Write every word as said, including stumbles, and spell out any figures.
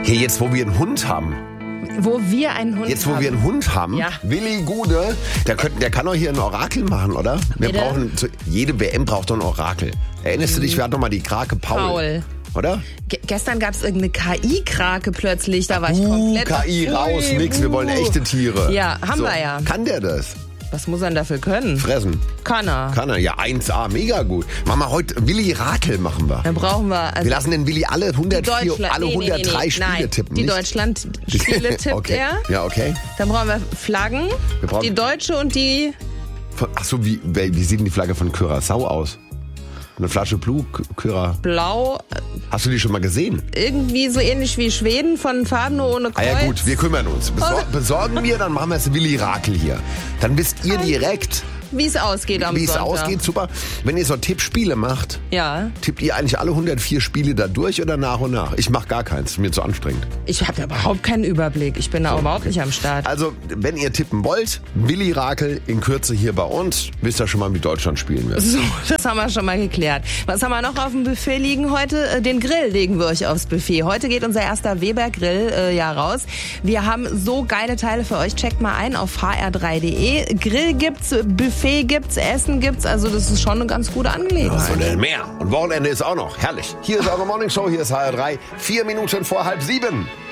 Hier, jetzt wo wir einen Hund haben. Wo wir einen Hund Jetzt, wo haben. wir einen Hund haben, Ja. Willi Gude, der, könnt, der kann doch hier ein Orakel machen, oder? Wir Bitte? brauchen, jede W M braucht doch ein Orakel. Erinnerst du dich, wir hatten doch mal die Krake Paul. Paul. Oder? Ge- gestern gab es irgendeine K I-Krake plötzlich, da war ich Uh, komplett... K I raus, Ui, nix, wir wollen uh. echte Tiere. Ja, haben wir ja. Kann der das? Was muss er denn dafür können? Fressen. Kann er. Kann er, ja, eins A, mega gut. Machen wir heute, Willi Rakel machen wir. Dann brauchen wir... Also Wir lassen den Willi alle die hundertvier, Deutschland, alle nee, nee, hundertdrei nee, nee. Spiele Nein, tippen, die nicht? Deutschland-Spiele tippt okay. er. Ja, okay. Dann brauchen wir Flaggen, Wir brauchen- die deutsche und die... Von- Ach so, wie, wie sieht denn die Flagge von Curaçao aus? Eine Flasche Blue Cura. Blau, Hast du die schon mal gesehen? irgendwie so ähnlich wie Schweden, von Farben nur ohne Ah Kreuz. ja gut, wir kümmern uns. Besor besorgen wir, dann machen wir es Willi Rakel hier. Dann wisst ihr direkt, Wie es ausgeht am wie es Sonntag. ausgeht. Super. Wenn ihr so Tippspiele macht, Ja, tippt ihr eigentlich alle hundertvier Spiele da durch oder nach und nach? Ich mach gar keins, ist mir zu anstrengend. ich habe überhaupt keinen Überblick. Ich bin da überhaupt nicht am Start. Also, wenn ihr tippen wollt, Willi Rakel in Kürze hier bei uns, wisst ihr schon mal, wie Deutschland spielen wird. So, das haben wir schon mal geklärt. Was haben wir noch auf dem Buffet liegen heute? Äh, Den Grill legen wir euch aufs Buffet. Heute geht unser erster Weber-Grill äh, ja raus. Wir haben so geile Teile für euch. Checkt mal ein auf h r drei punkt d e. Grill gibt's, Buffet gibt's, Essen gibt's. Also das ist schon eine ganz gute Angelegenheit. Was soll denn mehr? Und Wochenende ist auch noch. Herrlich. Hier ist eure Morningshow, hier ist H R drei. Vier Minuten vor halb sieben.